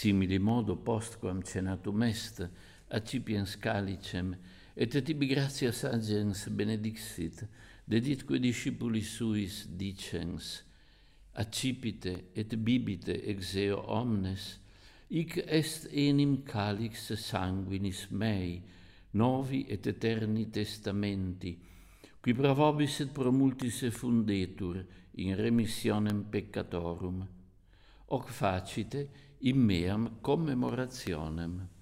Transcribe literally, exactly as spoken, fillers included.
simili modo postquam cenatum est, accipiens calicem, et tibi gratia sagens benedixit, deditque discipulis suis dicens, accipite et bibite ex eo omnes, hic est enim calix sanguinis mei, novi et eterni testamenti, qui pro vobis et pro multis effundetur in remissionem peccatorum. Hoc facite in meam commemorationem.